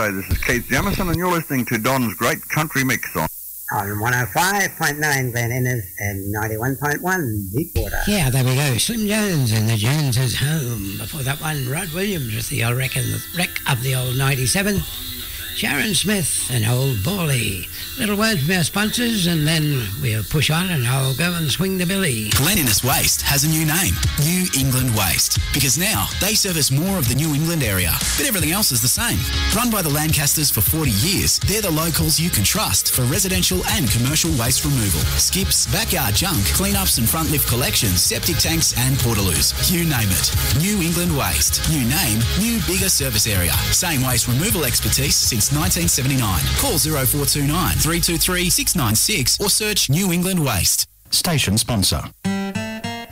G'day, this is Keith Jamison, and you're listening to Don's Great Country Mix on 105.9 Glen Innes and 91.1 Deepwater. Yeah, there we go. Slim Jones and the Joneses Home. Before that one, Rod Williams with the old wreck of the old 97. Sharon Smith and Old Bawley. Little words from our sponsors, and then we'll push on and I'll go and swing the billy. Glen Innes Waste has a new name, New England Waste, because now they service more of the New England area, but everything else is the same. Run by the Lancasters for 40 years, they're the locals you can trust for residential and commercial waste removal. Skips, backyard junk, cleanups and front lift collections, septic tanks and portaloos. You name it. New England Waste. New name, new bigger service area. Same waste removal expertise since 1979. Call 0429 323 696 or search New England Waste. Station sponsor.